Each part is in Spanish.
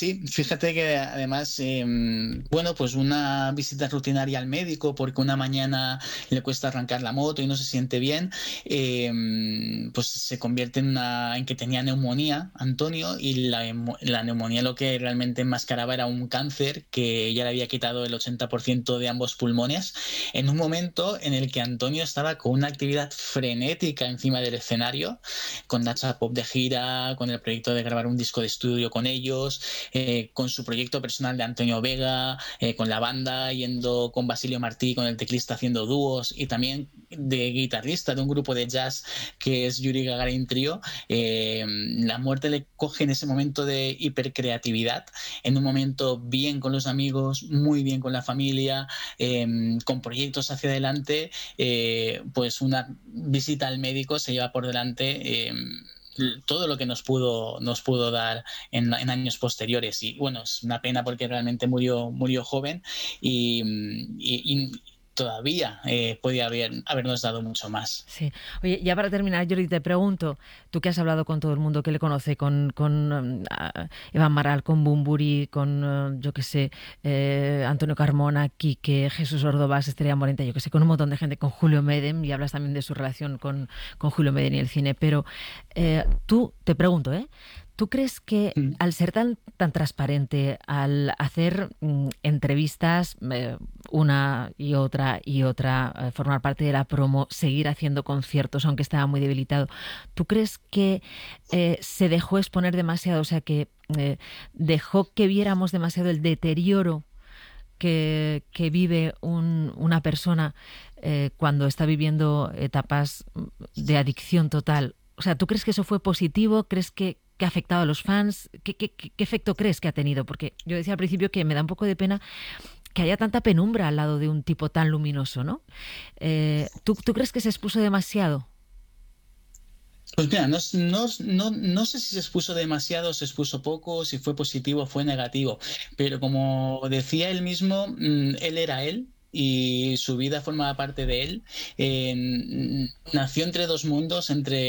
Sí, fíjate que además, bueno, pues una visita rutinaria al médico porque una mañana le cuesta arrancar la moto y no se siente bien, pues se convierte en que tenía neumonía, Antonio, y la neumonía lo que realmente enmascaraba era un cáncer que ya le había quitado el 80% de ambos pulmones, en un momento en el que Antonio estaba con una actividad frenética encima del escenario, con Nacha Pop de gira, con el proyecto de grabar un disco de estudio con ellos, con su proyecto personal de Antonio Vega, con la banda, yendo con Basilio Martí, con el teclista haciendo dúos, y también de guitarrista de un grupo de jazz que es Yuri Gagarin Trio. La muerte le coge en ese momento de hipercreatividad, en un momento bien con los amigos, muy bien con la familia, con proyectos hacia adelante, pues una visita al médico se lleva por delante todo lo que nos pudo dar en años posteriores. Y bueno, es una pena porque realmente murió joven y, y todavía podía habernos dado mucho más. Sí. Oye, ya para terminar, Jordi, te pregunto, tú que has hablado con todo el mundo que le conoce, con Iván Maral, con Bumburi, con, yo qué sé, Antonio Carmona, Quique, Jesús Ordovás, Estrella Morente, yo qué sé, con un montón de gente, con Julio Medem, y hablas también de su relación con Julio Medem y el cine, pero tú, te pregunto, ¿tú crees que Mm. al ser tan transparente, al hacer entrevistas una y otra, formar parte de la promo, seguir haciendo conciertos, aunque estaba muy debilitado, ¿tú crees que se dejó exponer demasiado? O sea, que dejó que viéramos demasiado el deterioro que vive una persona cuando está viviendo etapas de adicción total. O sea, ¿tú crees que eso fue positivo? ¿Crees que ha afectado a los fans? ¿Qué efecto crees que ha tenido? Porque yo decía al principio que me da un poco de pena que haya tanta penumbra al lado de un tipo tan luminoso, ¿no? ¿Tú crees que se expuso demasiado? Pues mira, no sé si se expuso demasiado, se expuso poco, si fue positivo o fue negativo, pero como decía él mismo, él era él y su vida formaba parte de él. Nació entre dos mundos,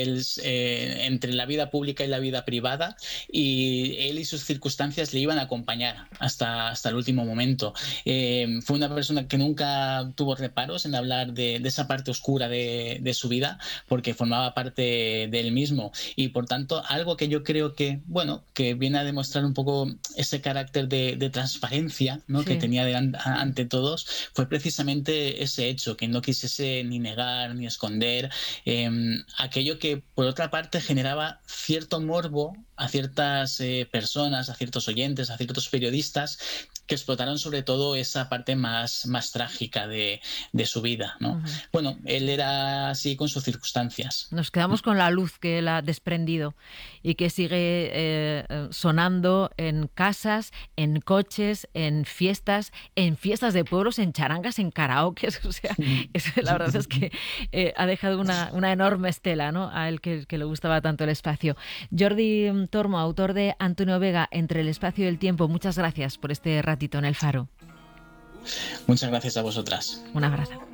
entre la vida pública y la vida privada, y él y sus circunstancias le iban a acompañar hasta el último momento. Fue una persona que nunca tuvo reparos en hablar de esa parte oscura de su vida, porque formaba parte de él mismo, y por tanto algo que yo creo que, bueno, que viene a demostrar un poco ese carácter de transparencia, ¿no?, que Sí. tenía ante todos, fue precisamente ese hecho, que no quisiese ni negar ni esconder eh, aquello que por otra parte generaba cierto morbo a ciertas personas, a ciertos oyentes, a ciertos periodistas que explotaron sobre todo esa parte más trágica de su vida, ¿no? Uh-huh. Bueno, él era así con sus circunstancias. Nos quedamos con la luz que él ha desprendido y que sigue sonando en casas, en coches, en fiestas de pueblos, en charangas, en karaokes. O sea, la verdad es que ha dejado una enorme estela, ¿no?, a él que le gustaba tanto el espacio. Jordi Tormo, autor de Antonio Vega, Entre el espacio y el tiempo, muchas gracias por este ratito en El Faro. Muchas gracias a vosotras. Un abrazo.